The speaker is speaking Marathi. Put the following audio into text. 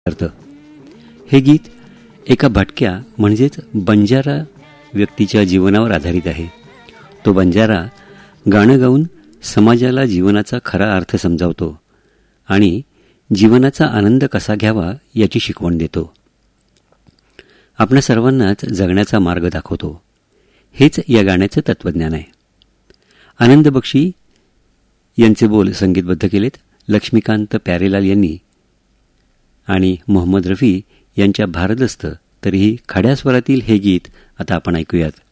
करतं. हे गीत एका भटक्या म्हणजेच बंजारा व्यक्तीच्या जीवनावर आधारित आहे. तो बंजारा गाणं गाऊन समाजाला जीवनाचा खरा अर्थ समजावतो आणि जीवनाचा आनंद कसा घ्यावा याची शिकवण देतो. आपणा सर्वांनाच जगण्याचा मार्ग दाखवतो. हेच या गाण्याचं तत्वज्ञान आहे. आनंद बक्षी यांचे बोल संगीतबद्ध केलेत लक्ष्मीकांत प्यारेलाल यांनी आणि मोहम्मद रफी यांच्या भारदस्त तरीही खड्या स्वरातील हे गीत आता आपण ऐकूयात.